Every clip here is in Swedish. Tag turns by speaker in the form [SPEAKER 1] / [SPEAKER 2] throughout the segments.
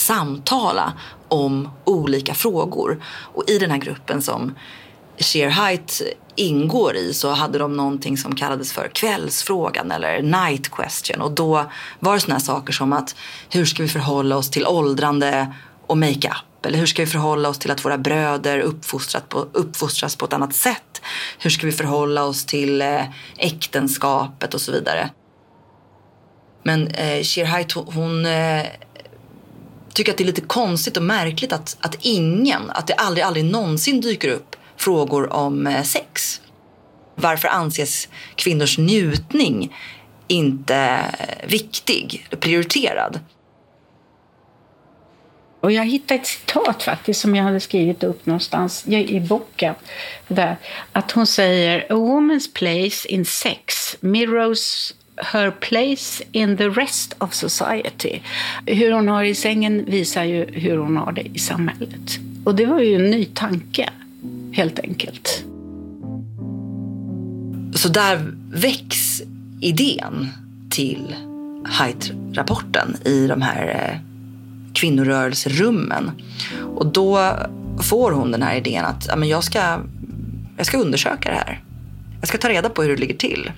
[SPEAKER 1] samtala om olika frågor. Och i den här gruppen som Sheer Height ingår i så hade de någonting som kallades för kvällsfrågan eller night question. Och då var det såna här saker som att hur ska vi förhålla oss till åldrande och makeup? Eller hur ska vi förhålla oss till att våra bröder uppfostras på ett annat sätt? Hur ska vi förhålla oss till äktenskapet och så vidare? Men Sheer Height, hon tycker att det är lite konstigt och märkligt att det aldrig någonsin dyker upp frågor om sex. Varför anses kvinnors njutning inte viktig, prioriterad?
[SPEAKER 2] Och jag hittade ett citat faktiskt som jag hade skrivit upp någonstans i boken. Där, att hon säger: "A woman's place in sex mirrors her place in the rest of society." Hur hon har det i sängen visar ju hur hon har det i samhället. Och det var ju en ny tanke, helt enkelt.
[SPEAKER 1] Så där väcks idén till Height-rapporten i de här kvinnorörelserummen. Och då får hon den här idén att jag ska undersöka det här. Jag ska ta reda på hur det ligger till.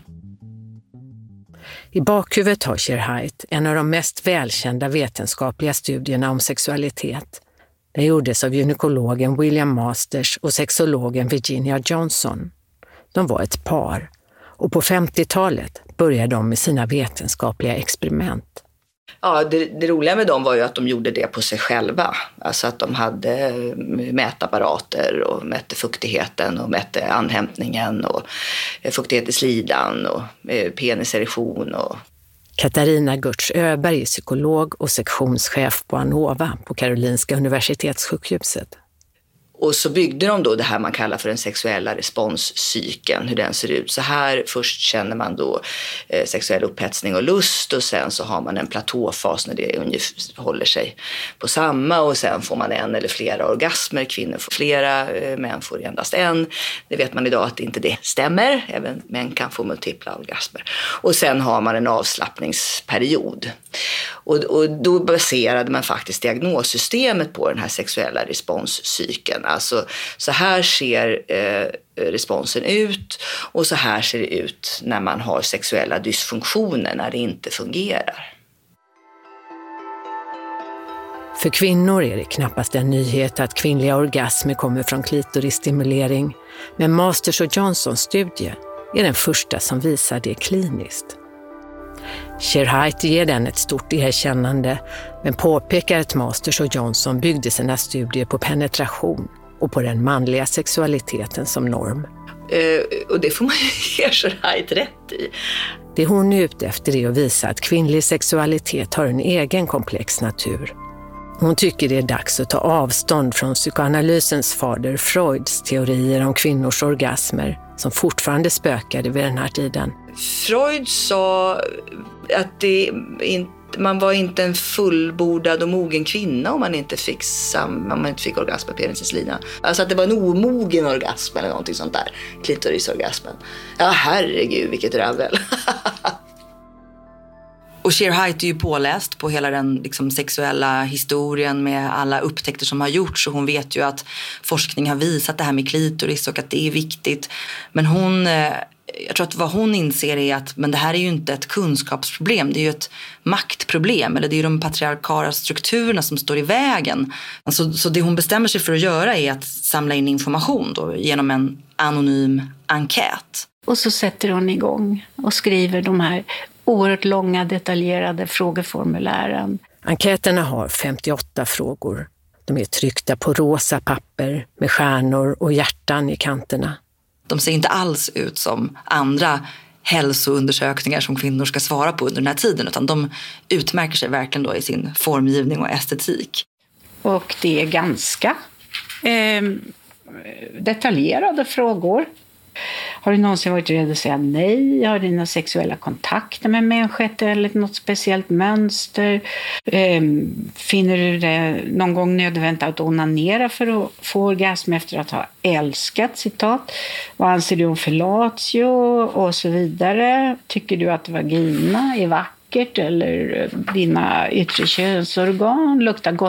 [SPEAKER 3] I bakhuvudet har Sheer Height en av de mest välkända vetenskapliga studierna om sexualitet. Den gjordes av gynekologen William Masters och sexologen Virginia Johnson. De var ett par och på 50-talet började de med sina vetenskapliga experiment.
[SPEAKER 4] Ja, det roliga med dem var ju att de gjorde det på sig själva. Alltså att de hade mätapparater och mätte fuktigheten och mätte anhämtningen och fuktighet i slidan och peniserektion.
[SPEAKER 3] Katarina Gurtz Öberg är psykolog och sektionschef på ANOVA på Karolinska universitetssjukhuset.
[SPEAKER 4] Och så byggde de då det här man kallar för den sexuella responscykeln, hur den ser ut. Så här först känner man då sexuell upphetsning och lust, och sen så har man en platåfas när det håller sig på samma, och sen får man en eller flera orgasmer. Kvinnor får flera, män får endast en. Det vet man idag att inte det stämmer, även män kan få multipla orgasmer. Och sen har man en avslappningsperiod. Och då baserade man faktiskt diagnossystemet på den här sexuella responscykeln. Alltså så här ser responsen ut, och så här ser det ut när man har sexuella dysfunktioner, när det inte fungerar.
[SPEAKER 3] För kvinnor är det knappast en nyhet att kvinnliga orgasmer kommer från klitorisstimulering, men Masters och Johnsons studie är den första som visar det kliniskt. Sheer Height ger den ett stort erkännande, men påpekar att Masters och Johnson byggde sina studier på penetration och på den manliga sexualiteten som norm.
[SPEAKER 4] Och det får man ju ge Sheer Height rätt i.
[SPEAKER 3] Det hon är ute efter är att visa att kvinnlig sexualitet har en egen komplex natur. Hon tycker det är dags att ta avstånd från psykoanalysens fader Freuds teorier om kvinnors orgasmer som fortfarande spökade vid den här tiden.
[SPEAKER 4] Freud sa att man var inte en fullbordad och mogen kvinna om man inte fick orgasm på penislidan. Alltså att det var en omogen orgasm eller någonting sånt där. Klitorisorgasmen. Ja, herregud, vilket ravel.
[SPEAKER 1] Och Sheer Height är ju påläst på hela den sexuella historien med alla upptäckter som har gjorts. Och hon vet ju att forskning har visat det här med klitoris och att det är viktigt. Men jag tror att vad hon inser är att men det här är ju inte ett kunskapsproblem. Det är ju ett maktproblem. Eller det är ju de patriarkala strukturerna som står i vägen. Alltså, så det hon bestämmer sig för att göra är att samla in information då, genom en anonym enkät.
[SPEAKER 2] Och så sätter hon igång och skriver de här oerhört långa detaljerade frågeformulären.
[SPEAKER 3] Enkäterna har 58 frågor. De är tryckta på rosa papper med stjärnor och hjärtan i kanterna.
[SPEAKER 1] De ser inte alls ut som andra hälsoundersökningar som kvinnor ska svara på under den här tiden, utan de utmärker sig verkligen då i sin formgivning och estetik.
[SPEAKER 2] Och det är ganska detaljerade frågor. Har du någonsin varit rädd att säga nej? Har du några sexuella kontakter med människor eller något speciellt mönster? Finner du det någon gång nödvändigt att onanera för att få orgasm efter att ha älskat, citat? Vad anser du om fellatio och så vidare? Tycker du att vagina är vackert eller dina yttre könsorgan luktar gott